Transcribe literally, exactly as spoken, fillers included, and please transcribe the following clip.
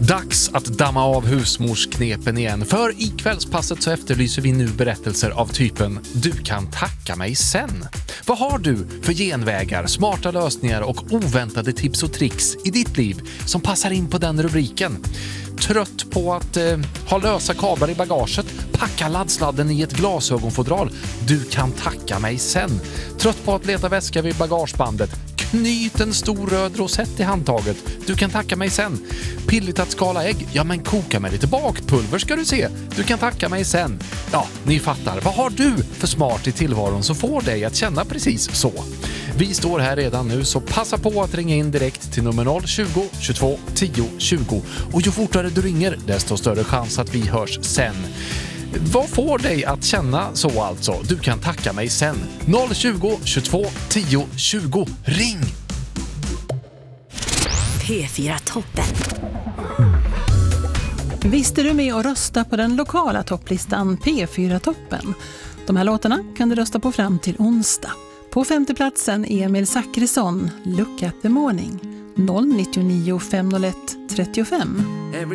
Dags att damma av husmorsknepen igen, för i kvällspasset så efterlyser vi nu berättelser av typen "Du kan tacka mig sen". Vad har du för genvägar, smarta lösningar och oväntade tips och tricks i ditt liv som passar in på den rubriken? Trött på att eh, ha lösa kablar i bagaget? Packa laddsladden i ett glasögonfodral. Du kan tacka mig sen. Trött på att leta väska vid bagagebandet? Knyt en stor röd rosett i handtaget. Du kan tacka mig sen. Pilligt att skala ägg? Ja, men koka med lite bakpulver ska du se. Du kan tacka mig sen. Ja, ni fattar. Vad har du för smart i tillvaron som får dig att känna precis så? Vi står här redan nu, så passa på att ringa in direkt till nummer noll tjugo, tjugotvå, tio, tjugo. Och ju fortare du ringer, desto större chans att vi hörs sen. Vad får dig att känna så alltså? Du kan tacka mig sen. noll tjugo, tjugotvå, tio, tjugo. Ring! P fyra Toppen. Visst är du med och rösta på den lokala topplistan P fyra Toppen. De här låtarna kan du rösta på fram till onsdag. På femte platsen Emil Zachrisson, Look at the Morning, noll nio nio fem noll ett trettiofem.